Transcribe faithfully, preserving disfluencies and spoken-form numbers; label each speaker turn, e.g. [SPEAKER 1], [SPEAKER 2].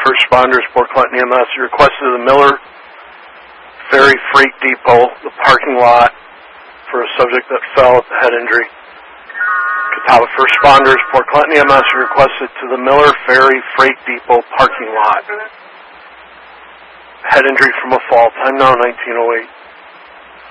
[SPEAKER 1] First Responders, Port Clinton E M S, you requested the Miller Ferry Freight Depot, the parking lot, for a subject that fell at the head injury. Catawba First Responders, Port Clinton E M S, you requested to the Miller Ferry Freight Depot parking lot. Head injury from a fall, time now nineteen oh eight.